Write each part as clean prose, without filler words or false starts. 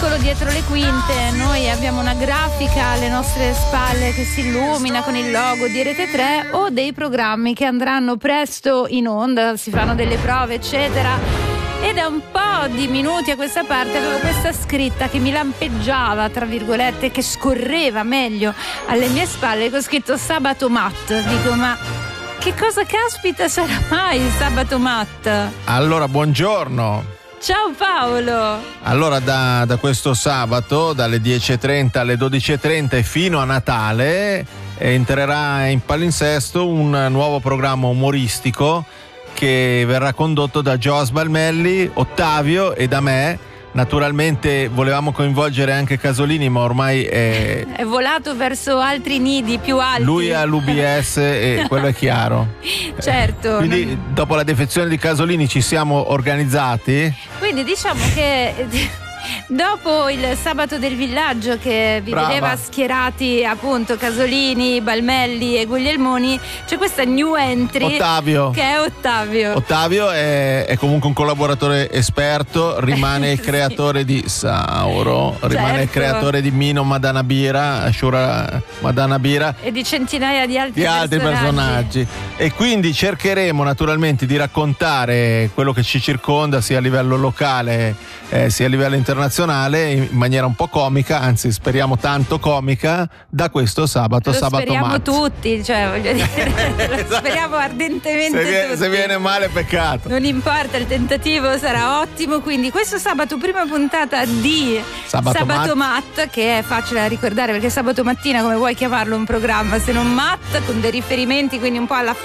piccolo dietro le quinte. Noi abbiamo una grafica alle nostre spalle che si illumina con il logo di Rete 3 o dei programmi che andranno presto in onda, si fanno delle prove eccetera. E da un po' di minuti a questa parte avevo questa scritta che mi lampeggiava, tra virgolette, che scorreva meglio alle mie spalle, con scritto Sabato Mat. Dico, ma che cosa caspita sarà mai Sabato Mat? Allora, buongiorno. Ciao Paolo. Allora, da questo sabato, dalle 10.30 alle 12.30 e fino a Natale, entrerà in palinsesto un nuovo programma umoristico che verrà condotto da Gio Sbalmelli, Ottavio e da me. Naturalmente volevamo coinvolgere anche Casolini, ma ormai è volato verso altri nidi più alti. Lui ha l'UBS e quello è chiaro. Certo. Quindi dopo la defezione di Casolini ci siamo organizzati. Quindi diciamo che dopo il sabato del villaggio che vi vedeva schierati appunto Casolini, Balmelli e Guglielmoni, c'è questa new entry Ottavio, che è Ottavio. Ottavio è comunque un collaboratore esperto, rimane il creatore di Sauro, rimane il creatore di Mino Madanabira, Shura Madanabira e di centinaia di altri personaggi. E quindi cercheremo naturalmente di raccontare quello che ci circonda sia a livello locale sia a livello internazionale in maniera un po' comica, anzi speriamo tanto comica, da questo sabato speriamo Mat. Tutti, cioè voglio dire, lo speriamo ardentemente tutti. Se viene male peccato, non importa, il tentativo sarà ottimo. Quindi questo sabato prima puntata di Sabato Mat, che è facile da ricordare perché sabato mattina, come vuoi chiamarlo un programma se non Mat, con dei riferimenti quindi un po' alla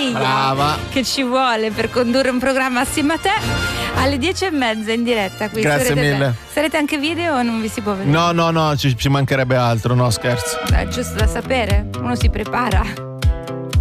follia che ci vuole per condurre un programma assieme a te alle 10:30 in diretta. Grazie mille. Sarete anche video o non vi si può vedere? No, ci mancherebbe altro, no scherzo. È giusto da sapere, uno si prepara.